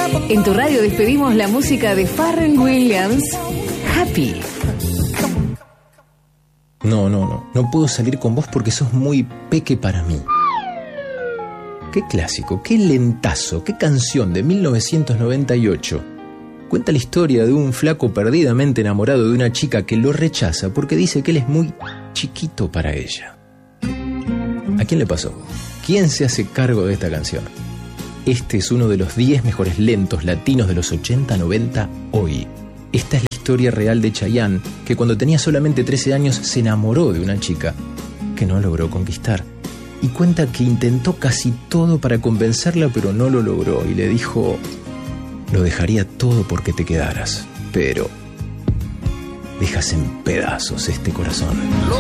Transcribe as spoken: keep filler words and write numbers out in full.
En tu radio despedimos la música de Pharrell Williams, Happy. No, no, no. No puedo salir con vos porque sos muy peque para mí. Qué clásico, qué lentazo, qué canción de mil novecientos noventa y ocho. Cuenta la historia de un flaco perdidamente enamorado de una chica que lo rechaza porque dice que él es muy chiquito para ella. ¿A quién le pasó? ¿Quién se hace cargo de esta canción? Este es uno de los diez mejores lentos latinos de los ochenta noventa hoy. Esta es la historia real de Chayanne, que cuando tenía solamente trece años se enamoró de una chica que no logró conquistar. Y cuenta que intentó casi todo para convencerla, pero no lo logró. Y le dijo, lo dejaría todo porque te quedaras, pero dejas en pedazos este corazón.